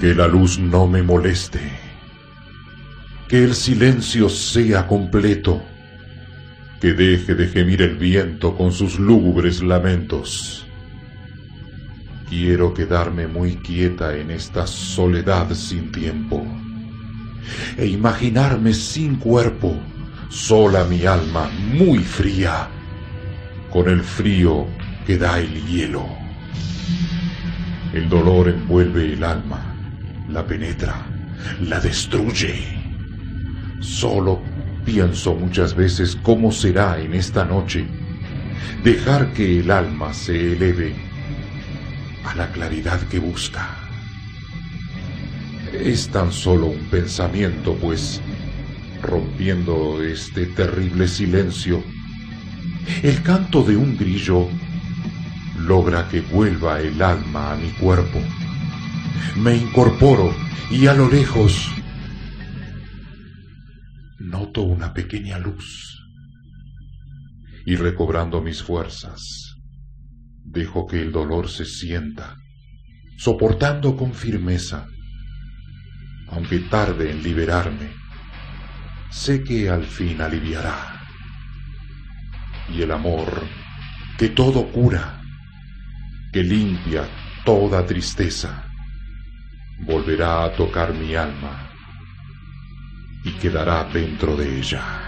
Que la luz no me moleste, que el silencio sea completo, que deje de gemir el viento con sus lúgubres lamentos. Quiero quedarme muy quieta en esta soledad sin tiempo, e imaginarme sin cuerpo, sola mi alma muy fría, con el frío que da el hielo. El dolor envuelve el alma, la penetra, la destruye. Solo pienso muchas veces cómo será en esta noche dejar que el alma se eleve a la claridad que busca. Es tan solo un pensamiento, pues, rompiendo este terrible silencio, el canto de un grillo logra que vuelva el alma a mi cuerpo. Me incorporo y a lo lejos noto una pequeña luz. Y recobrando mis fuerzas, dejo que el dolor se sienta, soportando con firmeza. Aunque tarde en liberarme, sé que al fin aliviará. Y el amor, que todo cura, que limpia toda tristeza, volverá a tocar mi alma y quedará dentro de ella.